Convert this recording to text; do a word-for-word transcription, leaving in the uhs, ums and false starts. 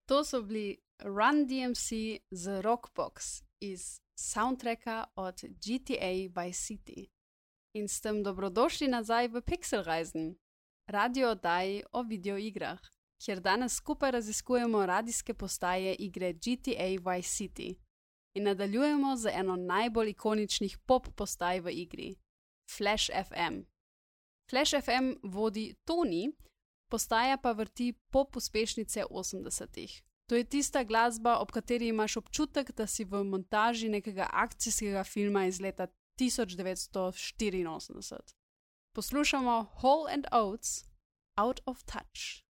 To so bili Run D M C z Rockbox iz soundtracka od G T A Vice City. In s tem dobrodošli nazaj v Pixelreisen, radio oddaji o videoigrah, kjer danes skupaj raziskujemo radijske postaje igre G T A Vice City in nadaljujemo z eno najbolj ikoničnih pop postaj v igri, Flash F M. Flash F M vodi Tony, postaja pa vrti pop uspešnice osemdesetih. To je tista glasba, ob kateri imaš občutek, da si v montaži nekega akcijskega filma iz leta tisoč devetsto štiriinosemdeset. Poslušamo Hall and Oates, Out of Touch.